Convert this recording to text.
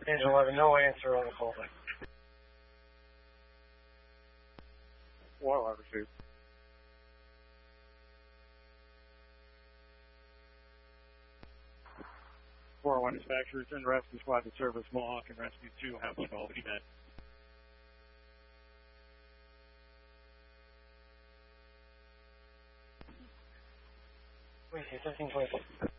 Engine 11, no answer on the call. 411 received. 401 dispatcher, return to rescue squad to service Mohawk and rescue 2 have one all dead. Wait, 1326.